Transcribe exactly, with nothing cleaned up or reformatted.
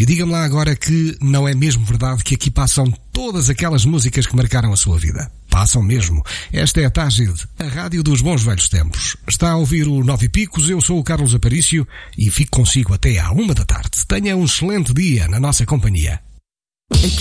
E diga-me lá agora que não é mesmo verdade que aqui passam todas aquelas músicas que marcaram a sua vida. Passam mesmo. Esta é a Tágide, a rádio dos bons velhos tempos. Está a ouvir o Nove Picos, eu sou o Carlos Aparício e fico consigo até à uma da tarde. Tenha um excelente dia na nossa companhia.